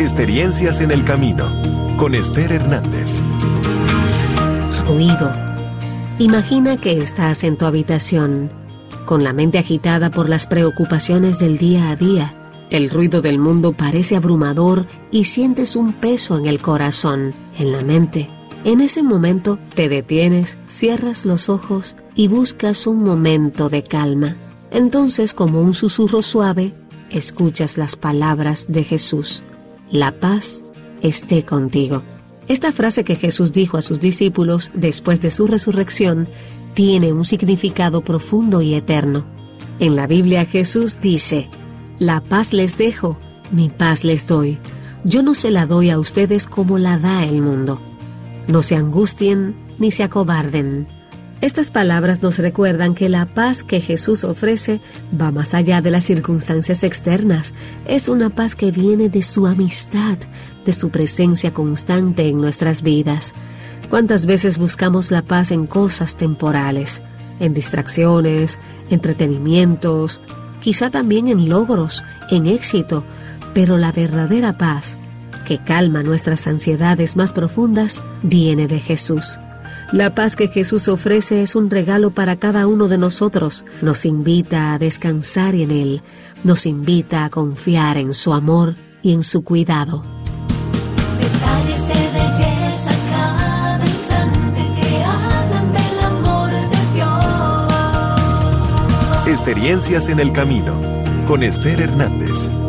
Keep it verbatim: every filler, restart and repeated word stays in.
Experiencias en el camino, con Esther Hernández. Ruido. Imagina que estás en tu habitación, con la mente agitada por las preocupaciones del día a día. El ruido del mundo parece abrumador y sientes un peso en el corazón, en la mente. En ese momento te detienes, cierras los ojos y buscas un momento de calma. Entonces, como un susurro suave, escuchas las palabras de Jesús: la paz esté contigo. Esta frase que Jesús dijo a sus discípulos después de su resurrección tiene un significado profundo y eterno. En la Biblia Jesús dice: la paz les dejo, mi paz les doy. Yo no se la doy a ustedes como la da el mundo. No se angustien ni se acobarden. Estas palabras nos recuerdan que la paz que Jesús ofrece va más allá de las circunstancias externas. Es una paz que viene de su amistad, de su presencia constante en nuestras vidas. ¿Cuántas veces buscamos la paz en cosas temporales, en distracciones, entretenimientos, quizá también en logros, en éxito? Pero la verdadera paz, que calma nuestras ansiedades más profundas, viene de Jesús. La paz que Jesús ofrece es un regalo para cada uno de nosotros. Nos invita a descansar en Él, nos invita a confiar en su amor y en su cuidado. Detalles de belleza cada instante que hablan del amor de Dios. Experiencias en el camino, con Esther Hernández.